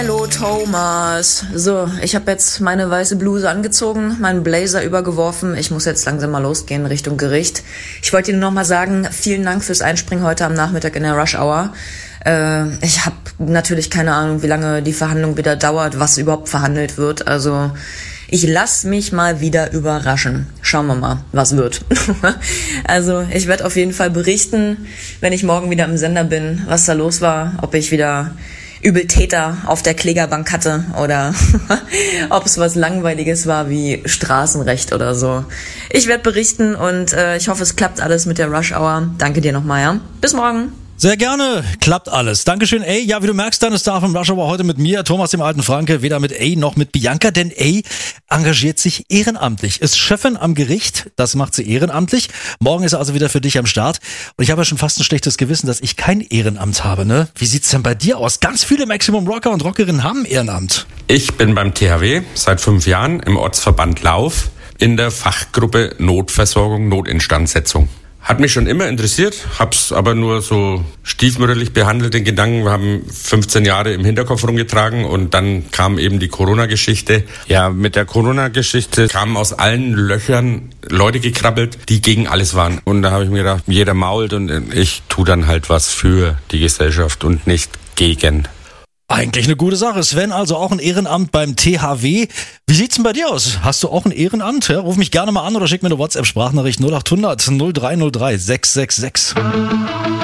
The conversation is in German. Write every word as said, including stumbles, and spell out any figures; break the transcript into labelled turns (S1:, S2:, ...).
S1: Hallo Thomas. So, ich habe jetzt meine weiße Bluse angezogen, meinen Blazer übergeworfen. Ich muss jetzt langsam mal losgehen Richtung Gericht. Ich wollte dir nur noch mal sagen, vielen Dank fürs Einspringen heute am Nachmittag in der Rush Hour. Äh, ich habe natürlich keine Ahnung, wie lange die Verhandlung wieder dauert, was überhaupt verhandelt wird. Also ich lass mich mal wieder überraschen. Schauen wir mal, was wird. Also ich werde auf jeden Fall berichten, wenn ich morgen wieder im Sender bin, was da los war, ob ich wieder Übeltäter auf der Klägerbank hatte oder ob es was Langweiliges war wie Straßenrecht oder so. Ich werde berichten und äh, ich hoffe, es klappt alles mit der Rush Hour. Danke dir nochmal, ja. Bis morgen.
S2: Sehr gerne, klappt alles. Dankeschön, ey. Ja, wie du merkst, deine Star vom Rush Hour heute mit mir, Thomas dem alten Franke, weder mit A noch mit Bianca, denn A engagiert sich ehrenamtlich, ist Chefin am Gericht, das macht sie ehrenamtlich. Morgen ist er also wieder für dich am Start. Und ich habe ja schon fast ein schlechtes Gewissen, dass ich kein Ehrenamt habe, ne? Wie sieht's denn bei dir aus? Ganz viele Maximum Rocker und Rockerinnen haben Ehrenamt.
S3: Ich bin beim T H W seit fünf Jahren im Ortsverband Lauf in der Fachgruppe Notversorgung, Notinstandsetzung. Hat mich schon immer interessiert, hab's aber nur so stiefmütterlich behandelt, den Gedanken. Wir haben fünfzehn Jahre im Hinterkopf rumgetragen und dann kam eben die Corona-Geschichte. Ja, mit der Corona-Geschichte kamen aus allen Löchern Leute gekrabbelt, die gegen alles waren. Und da habe ich mir gedacht, jeder mault und ich tue dann halt was für die Gesellschaft und nicht gegen.
S2: Eigentlich eine gute Sache. Sven, also auch ein Ehrenamt beim T H W. Wie sieht's denn bei dir aus? Hast du auch ein Ehrenamt? Ja, ruf mich gerne mal an oder schick mir eine WhatsApp-Sprachnachricht null acht hundert null drei null drei sechs sechs sechs.